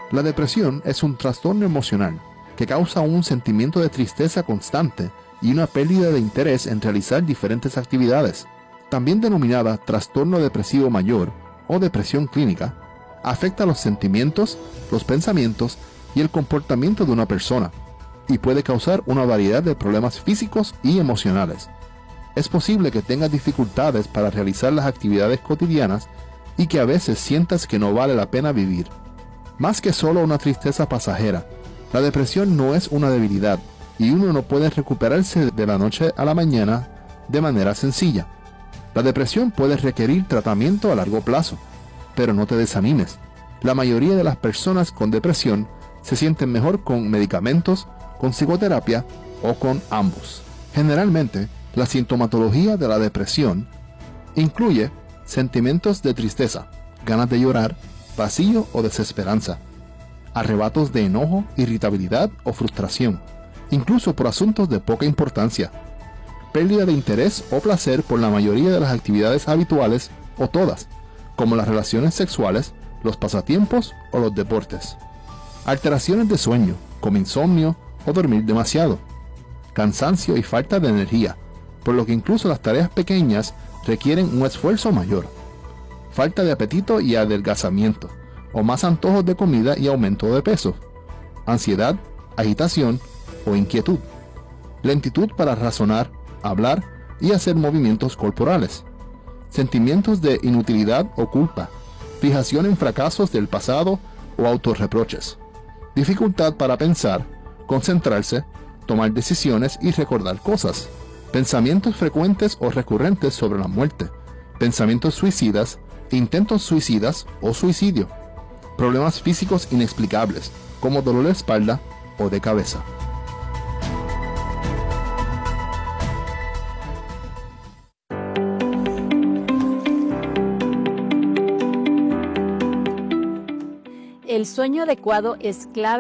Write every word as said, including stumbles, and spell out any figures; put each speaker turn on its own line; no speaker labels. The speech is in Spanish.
La depresión es un trastorno emocional que causa un sentimiento de tristeza constante y una pérdida de interés en realizar diferentes actividades. También denominada trastorno depresivo mayor o depresión clínica, afecta los sentimientos, los pensamientos y el comportamiento de una persona y puede causar una variedad de problemas físicos y emocionales. Es posible que tengas dificultades para realizar las actividades cotidianas y que a veces sientas que no vale la pena vivir. Más que solo una tristeza pasajera, la depresión no es una debilidad y uno no puede recuperarse de la noche a la mañana de manera sencilla. La depresión puede requerir tratamiento a largo plazo, pero no te desanimes. La mayoría de las personas con depresión se sienten mejor con medicamentos, con psicoterapia o con ambos. Generalmente, la sintomatología de la depresión incluye sentimientos de tristeza, ganas de llorar, vacío o desesperanza, arrebatos de enojo, irritabilidad o frustración, incluso por asuntos de poca importancia, pérdida de interés o placer por la mayoría de las actividades habituales o todas, como las relaciones sexuales, los pasatiempos o los deportes, alteraciones de sueño, como insomnio o dormir demasiado, cansancio y falta de energía, por lo que incluso las tareas pequeñas requieren un esfuerzo mayor, falta de apetito y adelgazamiento, o más antojos de comida y aumento de peso, ansiedad, agitación o inquietud, lentitud para razonar, hablar y hacer movimientos corporales, sentimientos de inutilidad o culpa, fijación en fracasos del pasado o autorreproches, dificultad para pensar, concentrarse, tomar decisiones y recordar cosas, pensamientos frecuentes o recurrentes sobre la muerte, pensamientos suicidas, intentos suicidas o suicidio, problemas físicos inexplicables, como dolor de espalda o de cabeza.
El sueño adecuado es clave